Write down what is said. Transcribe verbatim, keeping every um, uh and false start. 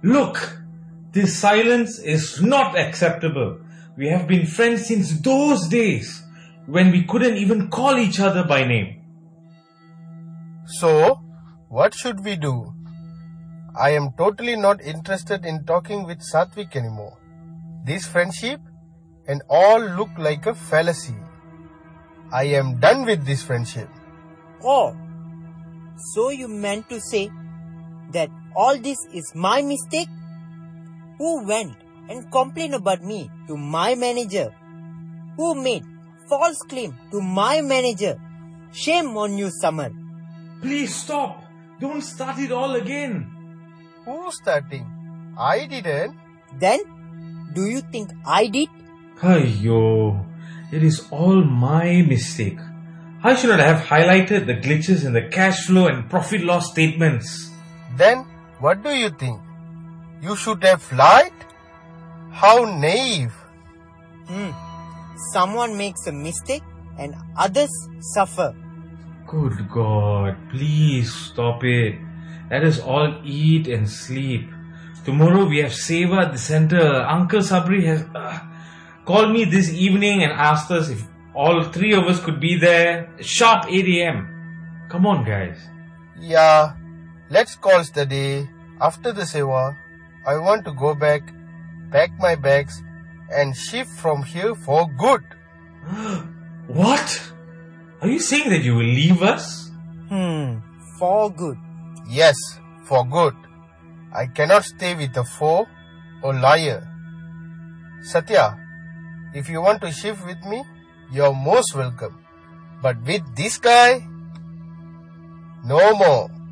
Look, this silence is not acceptable. We have been friends since those days when we couldn't even call each other by name. So, what should we do? I am totally not interested in talking with Satvik anymore. This friendship and all look like a fallacy. I am done with this friendship. Oh, so you meant to say that all this is my mistake? Who went and complained about me to my manager? Who made false claim to my manager? Shame on you, Samar. Please stop. Don't start it all again. Who's starting? I didn't. Then, do you think I did? Ayyo, it is all my mistake. I should not have highlighted the glitches in the cash flow and profit loss statements. Then, what do you think? You should have lied? How naive. Hmm. Someone makes a mistake and others suffer. Good God, please stop it. Let us all eat and sleep. Tomorrow we have Seva at the center. Uncle Sabri has uh, called me this evening and asked us if all three of us could be there sharp eight a.m. Come on, guys. Yeah, let's call the day after the Seva. I want to go back, pack my bags and shift from here for good. What? Are you saying that you will leave us? Hmm, for good. Yes, for good. I cannot stay with a fool or liar. Satya, if you want to shift with me, you're most welcome. But with this guy, no more.